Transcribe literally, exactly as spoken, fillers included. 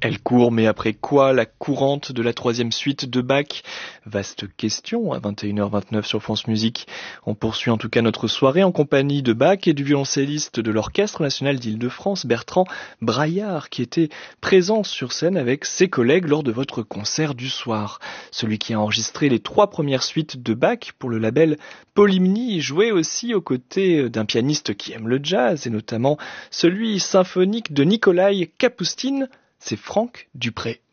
Elle court, mais après quoi la courante de la troisième suite de Bach? Vaste question à vingt et une heures vingt-neuf sur France Musique. On poursuit en tout cas notre soirée en compagnie de Bach et du violoncelliste de l'Orchestre National d'Île-de-France, Bertrand Braillard, qui était présent sur scène avec ses collègues lors de votre concert du soir. Celui qui a enregistré les trois premières suites de Bach pour le label Polymnie jouait aussi aux côtés d'un pianiste qui aime le jazz et notamment celui symphonique de Nikolai Kapustine. C'est Franck Dupré.